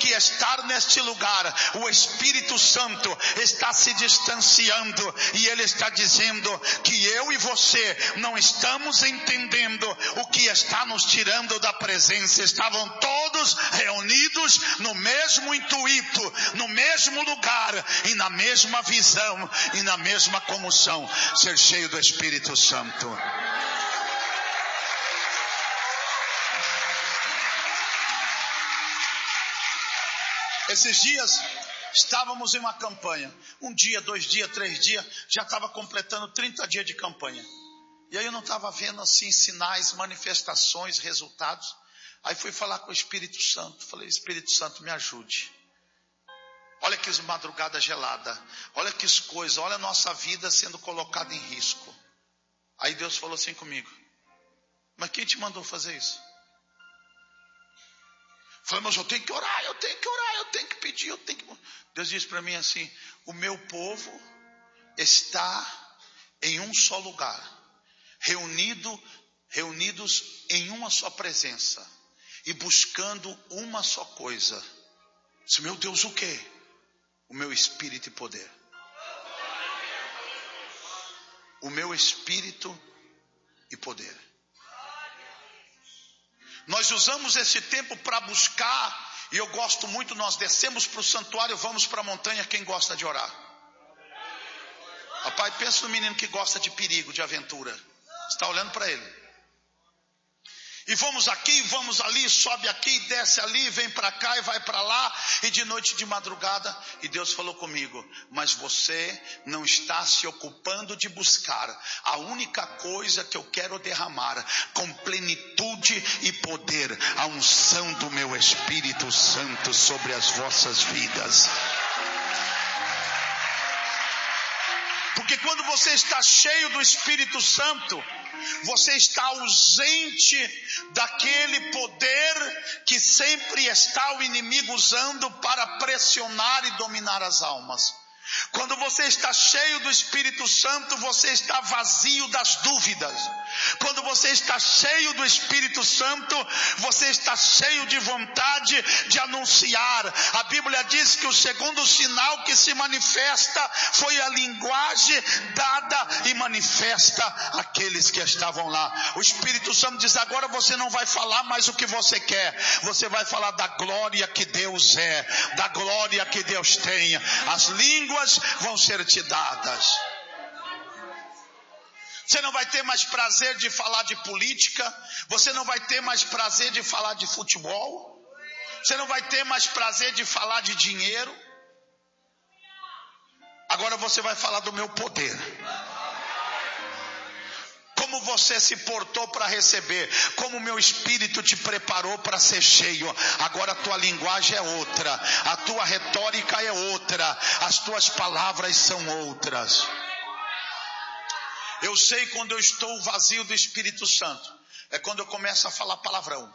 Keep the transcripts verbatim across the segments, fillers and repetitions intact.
que estar neste lugar, o Espírito Santo está se distanciando e Ele está dizendo que eu e você não estamos entendendo o que está nos tirando da presença. Estavam todos reunidos no mesmo intuito, no mesmo lugar e na mesma visão e na mesma comunhão, ser cheio do Espírito Santo. Esses dias estávamos em uma campanha, um dia, dois dias, três dias, já estava completando trinta dias de campanha. E aí eu não estava vendo assim sinais, manifestações, resultados. Aí fui falar com o Espírito Santo, falei: Espírito Santo, me ajude. Olha que madrugada gelada, olha que coisa, olha a nossa vida sendo colocada em risco. Aí Deus falou assim comigo: mas quem te mandou fazer isso? Falei: mas eu tenho que orar, eu tenho que orar, eu tenho que pedir, eu tenho que... Deus disse para mim assim: o meu povo está em um só lugar, reunido, reunidos em uma só presença e buscando uma só coisa. Disse: meu Deus, o quê? O meu espírito e poder. O meu espírito e poder. Nós usamos esse tempo para buscar, e eu gosto muito, nós descemos para o santuário, vamos para a montanha, quem gosta de orar? Rapaz, pensa no menino que gosta de perigo, de aventura. Você está olhando para ele. E vamos aqui, vamos ali, sobe aqui, desce ali, vem para cá e vai para lá, e de noite, de madrugada. E Deus falou comigo: mas você não está se ocupando de buscar a única coisa que eu quero derramar com plenitude e poder, a unção do meu Espírito Santo sobre as vossas vidas. Porque quando você está cheio do Espírito Santo, você está ausente daquele poder que sempre está o inimigo usando para pressionar e dominar as almas. Quando você está cheio do Espírito Santo, você está vazio das dúvidas. Quando você está cheio do Espírito Santo, você está cheio de vontade de anunciar. A Bíblia diz que o segundo sinal que se manifesta foi a linguagem dada e manifesta àqueles que estavam lá. O Espírito Santo diz: agora você não vai falar mais o que você quer, você vai falar da glória que Deus é, da glória que Deus tem. As línguas vão ser te dadas. Você não vai ter mais prazer de falar de política, você não vai ter mais prazer de falar de futebol, você não vai ter mais prazer de falar de dinheiro. Agora você vai falar do meu poder. Como você se portou para receber, como o meu Espírito te preparou para ser cheio. Agora a tua linguagem é outra, a tua retórica é outra, as tuas palavras são outras. Eu sei quando eu estou vazio do Espírito Santo, é quando eu começo a falar palavrão.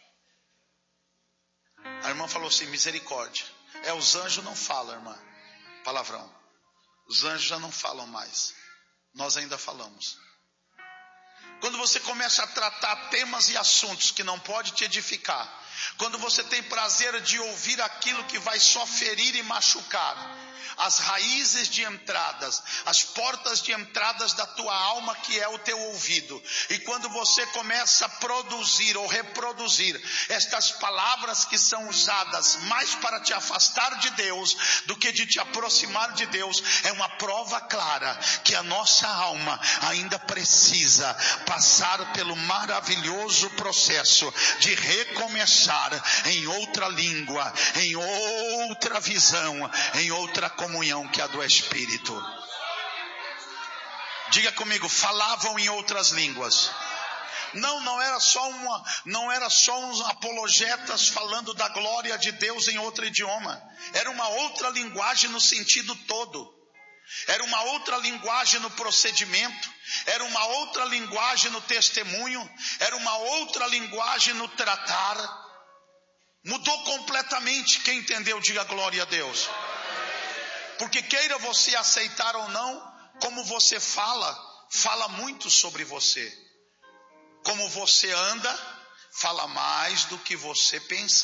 A irmã falou assim: misericórdia. É, os anjos não falam, irmã, palavrão. Os anjos já não falam mais, nós ainda falamos. Quando você começa a tratar temas e assuntos que não pode te edificar, quando você tem prazer de ouvir aquilo que vai só ferir e machucar, as raízes de entradas, as portas de entradas da tua alma, que é o teu ouvido. E quando você começa a produzir ou reproduzir estas palavras que são usadas mais para te afastar de Deus do que de te aproximar de Deus, é uma prova clara que a nossa alma ainda precisa passar pelo maravilhoso processo de recomeçar em outra língua, em outra visão, em outra comunhão que a do Espírito. Diga comigo: falavam em outras línguas. Não, não era só uma, não era só uns apologetas falando da glória de Deus em outro idioma. Era uma outra linguagem no sentido todo. Era uma outra linguagem no procedimento, era uma outra linguagem no testemunho, era uma outra linguagem no tratar. Mudou completamente. Quem entendeu, diga glória a Deus. Porque queira você aceitar ou não, como você fala, fala muito sobre você. Como você anda, fala mais do que você pensa.